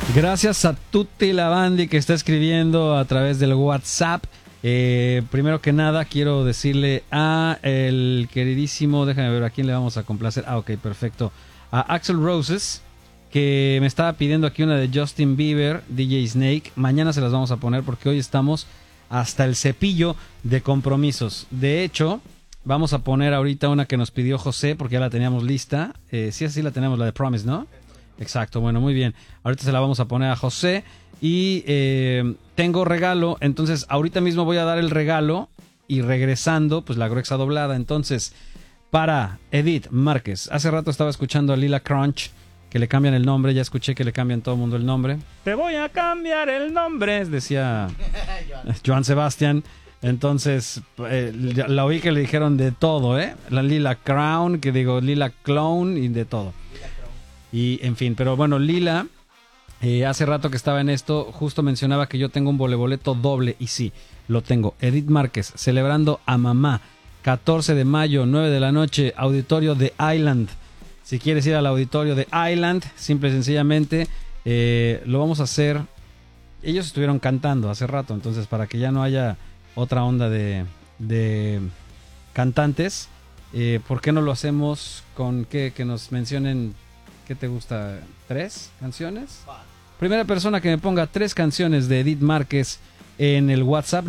Gracias a tutti la bandi que está escribiendo a través del WhatsApp. Primero que nada quiero decirle a el queridísimo, déjame ver a quién le vamos a complacer. Ok, perfecto. A Axl Roses, que me estaba pidiendo aquí una de Justin Bieber, DJ Snake. Mañana se las vamos a poner porque hoy estamos hasta el cepillo de compromisos. De hecho, vamos a poner ahorita una que nos pidió José porque ya la teníamos lista. Sí, así la tenemos, la de Promise, ¿no? Exacto, bueno, muy bien. Ahorita se la vamos a poner a José. Y tengo regalo, entonces ahorita mismo voy a dar el regalo. Y regresando, pues la gruesa doblada. Entonces, para Edith Márquez. Hace rato estaba escuchando a Lila Crunch, que le cambian el nombre. Ya escuché que le cambian todo el mundo el nombre. Te voy a cambiar el nombre, decía Joan Sebastián. Entonces, la oí que le dijeron de todo, ¿eh? La Lila Crown, que digo Lila Clown y de todo. Y en fin, pero bueno, Lila, hace rato que estaba en esto, justo mencionaba que yo tengo un voleboleto doble, y sí, lo tengo. Edith Márquez, celebrando a mamá, 14 de mayo, 9 de la noche, auditorio de Island. Si quieres ir al auditorio de Island, simple y sencillamente, lo vamos a hacer. Ellos estuvieron cantando hace rato, entonces para que ya no haya otra onda de cantantes, ¿por qué no lo hacemos con que nos mencionen? ¿Qué te gusta? ¿3 canciones? Primera persona que me ponga 3 canciones de Edith Márquez en el WhatsApp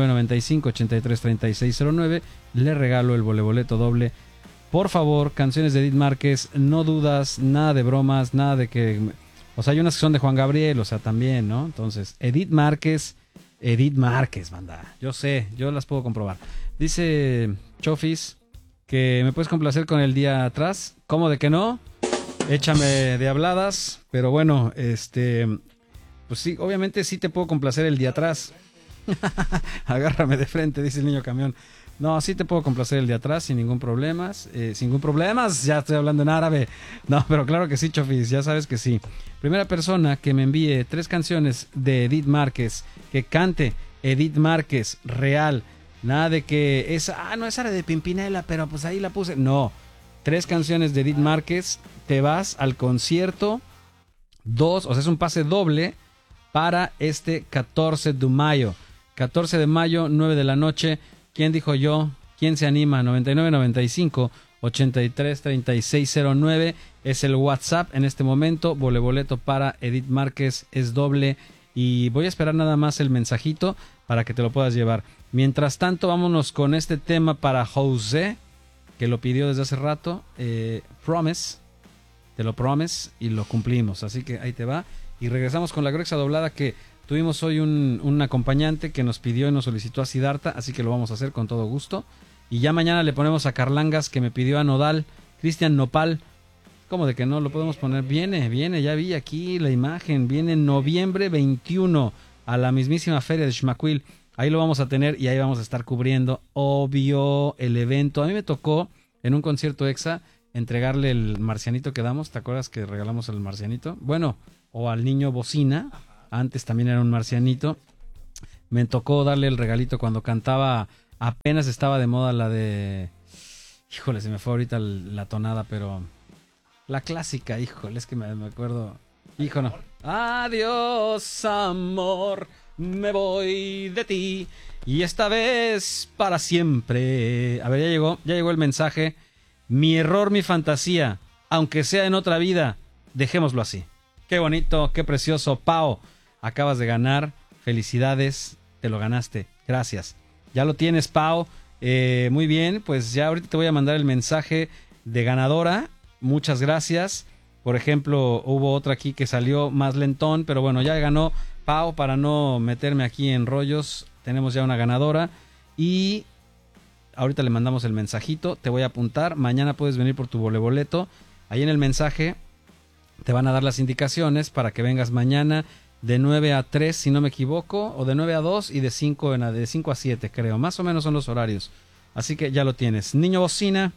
9995-833609, le regalo el voleboleto doble. Por favor, canciones de Edith Márquez, no dudas, nada de bromas, nada de que... O sea, hay unas que son de Juan Gabriel, o sea, también, ¿no? Entonces, Edith Márquez, banda. Yo sé, yo las puedo comprobar. Dice Chofis que me puedes complacer con el día atrás. ¿Cómo de que no? Échame de habladas, pero bueno, pues sí, obviamente sí te puedo complacer el día atrás. Agárrame de frente, dice el niño camión. No, sí te puedo complacer el día atrás sin ningún problema. Sin ningún problema, ya estoy hablando en árabe. No, pero claro que sí, Chofis, ya sabes que sí. Primera persona que me envíe 3 canciones de Edith Márquez, que cante Edith Márquez real. Nada de que no es árabe de Pimpinela, pero pues ahí la puse. No. 3 canciones de Edith Márquez, te vas al concierto 2, o sea, es un pase doble para este 14 de mayo. 14 de mayo, 9 de la noche. ¿Quién dijo yo? ¿Quién se anima? 9995-833609 es el WhatsApp en este momento. Voleboleto para Edith Márquez es doble. Y voy a esperar nada más el mensajito para que te lo puedas llevar. Mientras tanto, vámonos con este tema para José, que lo pidió desde hace rato. Promise, te lo promise y lo cumplimos, así que ahí te va. Y regresamos con la gruesa doblada, que tuvimos hoy un acompañante que nos pidió y nos solicitó a Siddhartha, así que lo vamos a hacer con todo gusto. Y ya mañana le ponemos a Carlangas, que me pidió a Nodal, Cristian Nopal. ¿Cómo de que no? Lo podemos poner. Viene, ya vi aquí la imagen, viene en noviembre 21 a la mismísima feria de Xmaquil. Ahí lo vamos a tener y ahí vamos a estar cubriendo, obvio, el evento. A mí me tocó en un concierto EXA entregarle el marcianito que damos. ¿Te acuerdas que regalamos el marcianito? Bueno, o al niño bocina. Antes también era un marcianito. Me tocó darle el regalito cuando cantaba. Apenas estaba de moda la de... Híjole, se me fue ahorita la tonada, pero... La clásica, híjole, es que me acuerdo... Hijo, no. Adiós, amor. Me voy de ti y esta vez para siempre. A ver, ya llegó el mensaje. Mi error, mi fantasía, aunque sea en otra vida, dejémoslo así. Qué bonito, qué precioso. Pao, acabas de ganar. Felicidades, te lo ganaste. Gracias. Ya lo tienes, Pao. Muy bien, pues ya ahorita te voy a mandar el mensaje de ganadora. Muchas gracias. Por ejemplo, hubo otra aquí que salió más lentón, pero bueno, ya ganó Pau. Para no meterme aquí en rollos, tenemos ya una ganadora y ahorita le mandamos el mensajito. Te voy a apuntar, mañana puedes venir por tu voleboleto. Ahí en el mensaje te van a dar las indicaciones para que vengas mañana de 9 a 3, si no me equivoco, o de 9 a 2 y de 5 a 7, creo. Más o menos son los horarios. Así que ya lo tienes. Niño Bocina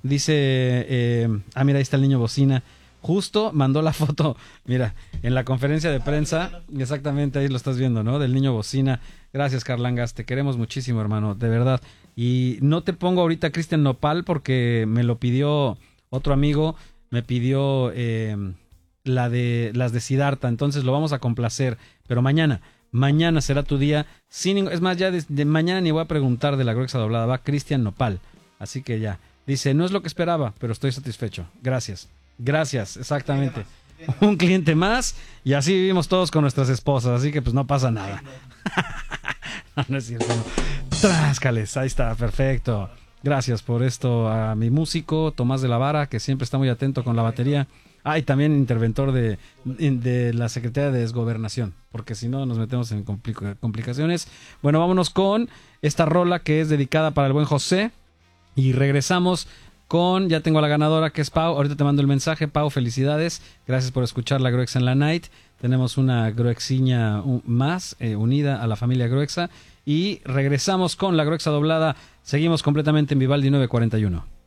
dice... mira, ahí está el niño Bocina. Justo mandó la foto, mira, en la conferencia de prensa, exactamente ahí lo estás viendo, ¿no? Del niño Bocina. Gracias, Carlangas, te queremos muchísimo, hermano, de verdad. Y no te pongo ahorita Cristian Nopal porque me lo pidió otro amigo, me pidió las de Siddhartha, entonces lo vamos a complacer, pero mañana será tu día, es más, ya de mañana ni voy a preguntar de la gruesa doblada, va Cristian Nopal, así que ya, dice, no es lo que esperaba, pero estoy satisfecho, gracias, exactamente, un cliente más, y así vivimos todos con nuestras esposas, así que pues no pasa nada. No es cierto, no. Tráscales, ahí está, perfecto. Gracias por esto a mi músico Tomás de la Vara, que siempre está muy atento con la batería. Y también interventor de la Secretaría de Desgobernación, porque si no nos metemos en complicaciones. Bueno, vámonos con esta rola que es dedicada para el buen José. Y regresamos con, ya tengo a la ganadora que es Pau. Ahorita te mando el mensaje, Pau, felicidades. Gracias por escuchar la Gruexa en la Night. Tenemos una Gruexiña más unida a la familia Gruexa. Y regresamos con la Gruexa doblada. Seguimos completamente en Vivaldi 941.